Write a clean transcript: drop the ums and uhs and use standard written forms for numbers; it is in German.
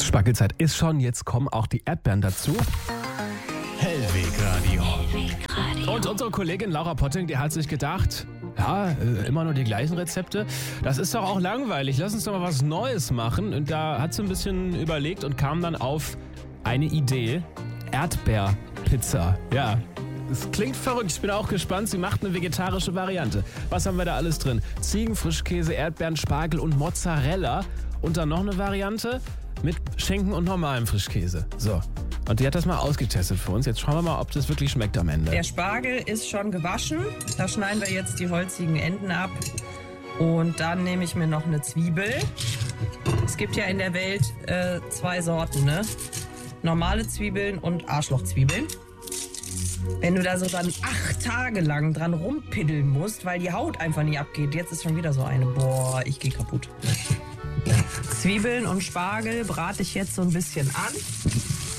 Spargelzeit ist schon, jetzt kommen auch die Erdbeeren dazu. Hellwegradio. Und unsere Kollegin Laura Potting, die hat sich gedacht, ja, immer nur die gleichen Rezepte. Das ist doch auch langweilig. Lass uns doch mal was Neues machen. Und da hat sie ein bisschen überlegt und kam dann auf eine Idee. Erdbeerpizza. Ja, es klingt verrückt. Ich bin auch gespannt. Sie macht eine vegetarische Variante. Was haben wir da alles drin? Ziegenfrischkäse, Erdbeeren, Spargel und Mozzarella. Und dann noch eine Variante mit Schinken und normalem Frischkäse. So. Und die hat das mal ausgetestet für uns. Jetzt schauen wir mal, ob das wirklich schmeckt am Ende. Der Spargel ist schon gewaschen. Da schneiden wir jetzt die holzigen Enden ab. Und dann nehme ich mir noch eine Zwiebel. Es gibt ja in der Welt 2 Sorten, ne? Normale Zwiebeln und Arschlochzwiebeln. Wenn du da so dann 8 Tage lang dran rumpiddeln musst, weil die Haut einfach nicht abgeht. Jetzt ist schon wieder so eine. Boah, ich gehe kaputt. Zwiebeln und Spargel brate ich jetzt so ein bisschen an.